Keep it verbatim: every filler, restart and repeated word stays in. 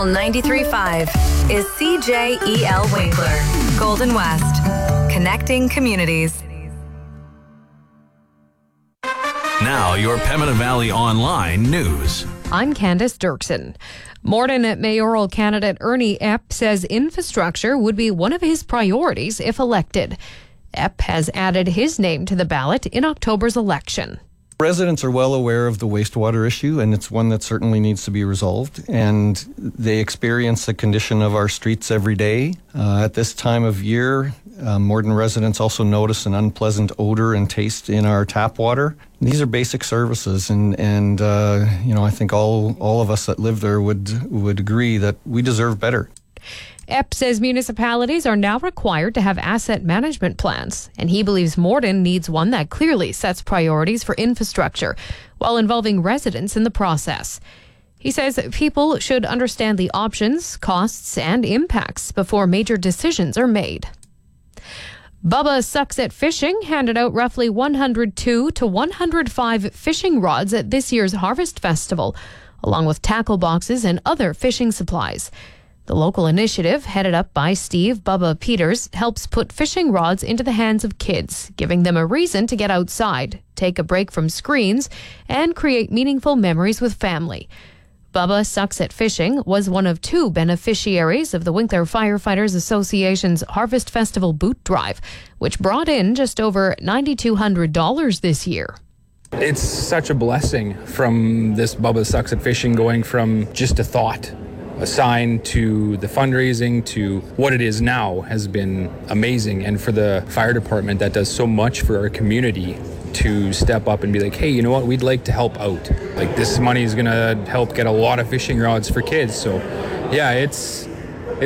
ninety-three point five is C J E L Winkler, Golden West, connecting communities. Now, your Pembina Valley Online news. I'm Candace Dirksen. Morden mayoral candidate Ernie Epp says infrastructure would be one of his priorities if elected. Epp has added his name to the ballot in October's election. Residents are well aware of the wastewater issue, and it's one that certainly needs to be resolved. And they experience the condition of our streets every day. Uh, at this time of year, uh, Morden residents also notice an unpleasant odor and taste in our tap water. These are basic services, and and uh, you know I think all all of us that live there would would agree that we deserve better. Epp says municipalities are now required to have asset management plans, and he believes Morden needs one that clearly sets priorities for infrastructure while involving residents in the process. He says people should understand the options, costs, and impacts before major decisions are made. Bubba Sucks at Fishing handed out roughly one hundred two to one hundred five fishing rods at this year's Harvest Festival, along with tackle boxes and other fishing supplies. The local initiative, headed up by Steve Bubba Peters, helps put fishing rods into the hands of kids, giving them a reason to get outside, take a break from screens, and create meaningful memories with family. Bubba Sucks at Fishing was one of two beneficiaries of the Winkler Firefighters Association's Harvest Festival Boot Drive, which brought in just over nine thousand two hundred dollars this year. It's such a blessing from this Bubba Sucks at Fishing, going from just a thought, a sign, to the fundraising, to what it is now, has been amazing. And for the fire department that does so much for our community to step up and be like, hey, you know what, we'd like to help out. Like, this money is going to help get a lot of fishing rods for kids. So yeah, it's